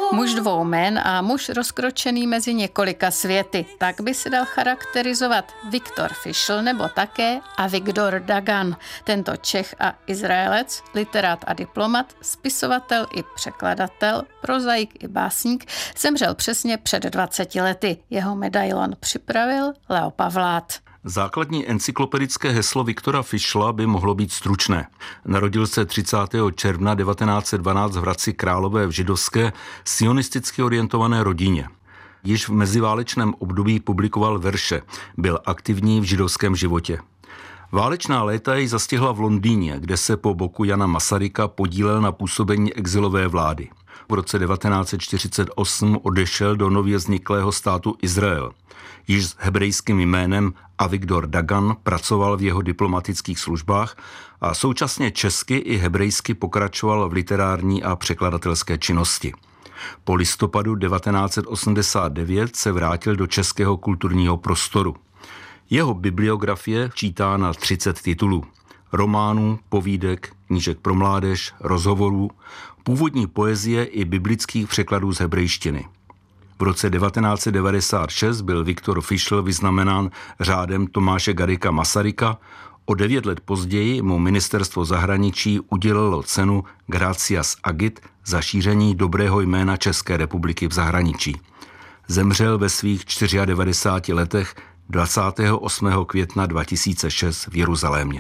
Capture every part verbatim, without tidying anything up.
Muž dvou jmén a muž rozkročený mezi několika světy. Tak by se dal charakterizovat Viktor Fischl nebo také Avigdor Dagan. Tento Čech a Izraelec, literát a diplomat, spisovatel i překladatel, prozaik i básník, zemřel přesně před dvaceti lety. Jeho medailon připravil Leo Pavlát. Základní encyklopedické heslo Viktora Fischla by mohlo být stručné. Narodil se třicátého června devatenáct set dvanáct v Hradci Králové v židovské, sionisticky orientované rodině. Již v meziválečném období publikoval verše, byl aktivní v židovském životě. Válečná léta jej zastihla v Londýně, kde se po boku Jana Masaryka podílel na působení exilové vlády. V roce devatenáct set čtyřicet osm odešel do nově vzniklého státu Izrael. Již s hebrejským jménem Avigdor Dagan pracoval v jeho diplomatických službách a současně česky i hebrejsky pokračoval v literární a překladatelské činnosti. Po listopadu devatenáct set osmdesát devět se vrátil do českého kulturního prostoru. Jeho bibliografie čítá na třicet titulů. Románů, povídek, knížek pro mládež, rozhovorů, původní poezie i biblických překladů z hebrejštiny. V roce devatenáct set devadesát šest byl Viktor Fischl vyznamenán řádem Tomáše Garrigua Masaryka. O devět let později mu ministerstvo zahraničí udělilo cenu Gratias Agit za šíření dobrého jména České republiky v zahraničí. Zemřel ve svých devadesát čtyřech letech dvacátého osmého května dva tisíce šest v Jeruzalémě.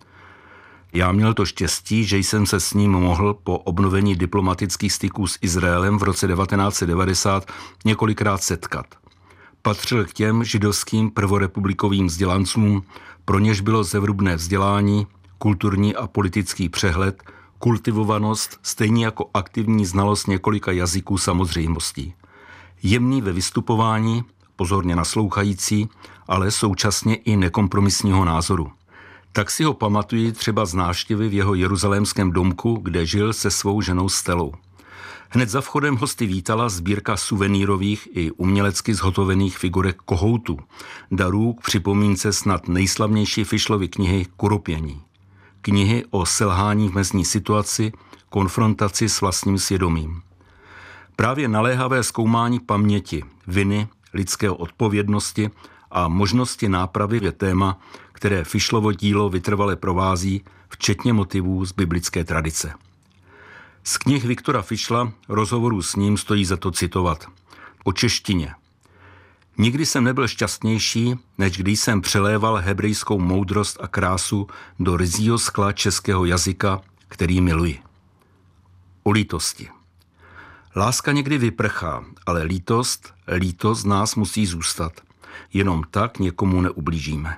Já měl to štěstí, že jsem se s ním mohl po obnovení diplomatických styků s Izraelem v roce devatenáct set devadesát několikrát setkat. Patřil k těm židovským prvorepublikovým vzdělancům, pro něž bylo zevrubné vzdělání, kulturní a politický přehled, kultivovanost, stejně jako aktivní znalost několika jazyků samozřejmostí. Jemný ve vystupování, pozorně naslouchající, ale současně i nekompromisního názoru. Tak si ho pamatuji třeba z návštěvy v jeho jeruzalémském domku, kde žil se svou ženou Stelou. Hned za vchodem hosty vítala sbírka suvenýrových i umělecky zhotovených figurek kohoutů, darů k připomínce snad nejslavnější Fischlovy knihy Kuropění. Knihy o selhání v mezní situaci, konfrontaci s vlastním svědomím. Právě naléhavé zkoumání paměti, viny, lidské odpovědnosti a možnosti nápravy je téma, které Fischlovo dílo vytrvale provází, včetně motivů z biblické tradice. Z knih Viktora Fischla, rozhovorů s ním stojí za to citovat. O češtině. Nikdy jsem nebyl šťastnější, než když jsem přeléval hebrejskou moudrost a krásu do ryzího skla českého jazyka, který miluji. O lítosti. Láska někdy vyprchá, ale lítost, lítost z nás musí zůstat. Jenom tak někomu neublížíme.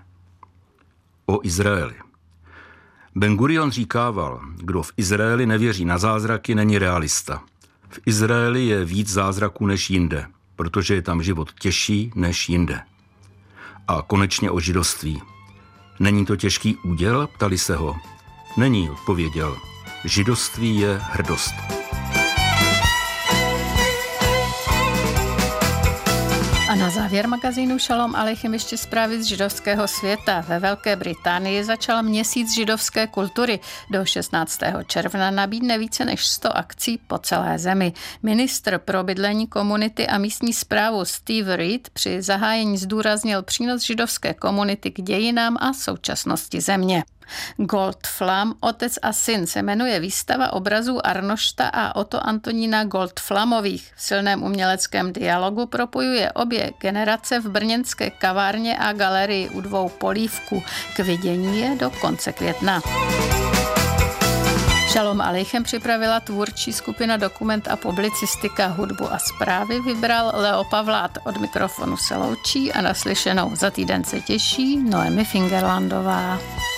O Izraeli. Ben Gurion říkával, kdo v Izraeli nevěří na zázraky, není realista. V Izraeli je víc zázraků než jinde, protože je tam život těžší než jinde. A konečně o židovství. Není to těžký úděl? Ptali se ho. Není, odpověděl. Židovství je hrdost. A na závěr magazínu Šalom Aleichem ještě zprávy z židovského světa. Ve Velké Británii začal měsíc židovské kultury. Do šestnáctého června nabídne více než sto akcí po celé zemi. Ministr pro bydlení, komunity a místní správu Steve Reed při zahájení zdůraznil přínos židovské komunity k dějinám a současnosti země. Goldflam, otec a syn se jmenuje výstava obrazů Arnošta a Otto Antonína Goldflamových. V silném uměleckém dialogu propojuje obě generace v brněnské kavárně a galerii u dvou polívků. K vidění je do konce května. Šalom Aleichem připravila tvůrčí skupina Dokument a publicistika, hudbu a zprávy vybral Leo Pavlát. Od mikrofonu se loučí a naslyšenou za týden se těší Noemi Fingerlandová.